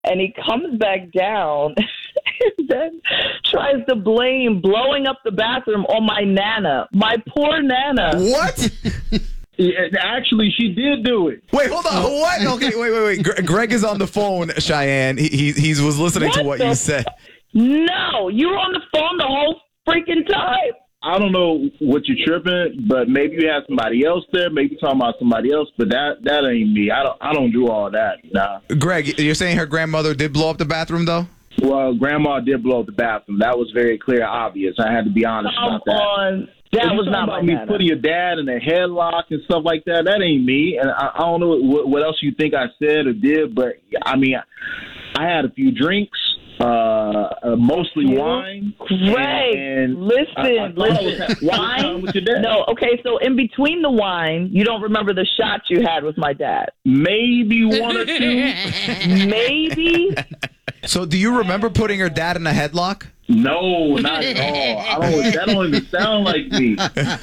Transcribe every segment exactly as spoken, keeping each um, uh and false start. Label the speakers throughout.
Speaker 1: And he comes back down and then tries to blame blowing up the bathroom on my Nana, my poor Nana.
Speaker 2: What?
Speaker 3: Yeah, actually, she did do it.
Speaker 2: Wait, hold on. What? Okay, wait, wait, wait. Gre- Greg is on the phone, Cheyenne. He he, he was listening
Speaker 1: What
Speaker 2: to what
Speaker 1: the
Speaker 2: you said.
Speaker 1: No, you were on the phone the whole freaking time.
Speaker 3: I don't know what you're tripping, but maybe you had somebody else there. Maybe you're talking about somebody else, but that that ain't me. I don't I don't do all that. Nah.
Speaker 2: Greg, you're saying her grandmother did blow up the bathroom, though?
Speaker 3: Well, Grandma did blow up the bathroom. That was very clear, obvious. I had to be honest
Speaker 1: Come
Speaker 3: about that.
Speaker 1: on. That
Speaker 3: If
Speaker 1: was
Speaker 3: you
Speaker 1: not
Speaker 3: talking
Speaker 1: my
Speaker 3: about me
Speaker 1: Nana.
Speaker 3: putting your dad in a headlock and stuff like that. That ain't me. And I, I don't know what, what else you think I said or did, but I mean, I, I had a few drinks, uh, uh, mostly wine.
Speaker 1: Greg,
Speaker 3: and
Speaker 1: listen,
Speaker 3: I, I
Speaker 1: listen. Wine?
Speaker 3: with your dad.
Speaker 1: No, okay, so in between the wine, you don't remember the shots you had with my dad.
Speaker 3: Maybe one or two.
Speaker 1: Maybe.
Speaker 2: So do you remember putting her dad in a headlock?
Speaker 3: No, not at all. I don't. That don't even sound like me.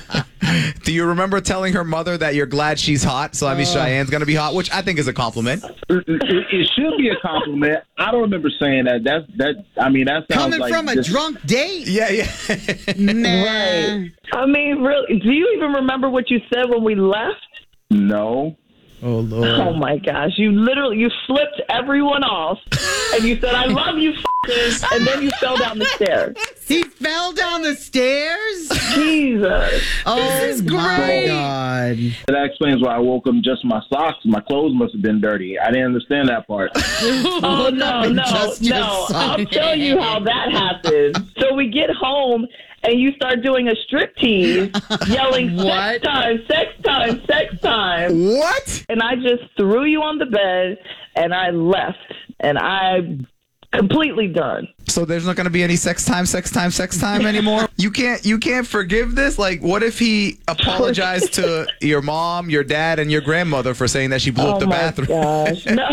Speaker 2: Do you remember telling her mother that you're glad she's hot? So, I mean, Cheyenne's going to be hot, which I think is a compliment.
Speaker 3: It, it, it should be a compliment. I don't remember saying that. That's that. I mean, that sounds
Speaker 4: Coming
Speaker 3: like
Speaker 4: from a
Speaker 3: just,
Speaker 4: drunk date?
Speaker 2: Yeah, yeah.
Speaker 4: Nah.
Speaker 1: Right. I mean, really, do you even remember what you said when we left?
Speaker 3: No.
Speaker 4: Oh, Lord.
Speaker 1: Oh, my gosh. You literally, you flipped everyone off, and you said, I love you, f***ers, and then you fell down the stairs.
Speaker 4: He fell down the stairs?
Speaker 1: Jesus.
Speaker 4: Oh,
Speaker 5: This is
Speaker 4: my
Speaker 5: great.
Speaker 4: God.
Speaker 3: That explains why I woke up in just my socks. My clothes must have been dirty. I didn't understand that part.
Speaker 1: Oh, no, no,
Speaker 4: Just your
Speaker 1: no.
Speaker 4: son.
Speaker 1: I'll tell you how that happened. So we get home, and you start doing a striptease, yelling,
Speaker 5: What?
Speaker 1: sex time, sex time, sex time.
Speaker 2: What?
Speaker 1: And I just threw you on the bed, and I left. And I'm completely done.
Speaker 2: So there's not going to be any sex time, sex time, sex time anymore? You can't you can't forgive this? Like, what if he apologized to your mom, your dad, and your grandmother for saying that she blew
Speaker 1: Oh,
Speaker 2: up the
Speaker 1: my
Speaker 2: bathroom?
Speaker 1: gosh. No.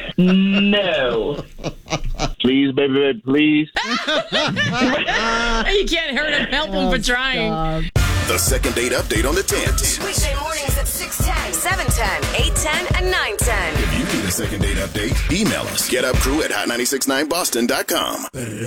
Speaker 1: No.
Speaker 3: Please, baby, baby, please.
Speaker 5: You can't hurt him. Help him for trying.
Speaker 6: The second date update on the tens.
Speaker 7: Weekday mornings at six ten, seven ten, eight ten, and nine ten.
Speaker 6: If you need a second date update, email us. Get up crew at hot nine six nine boston dot com.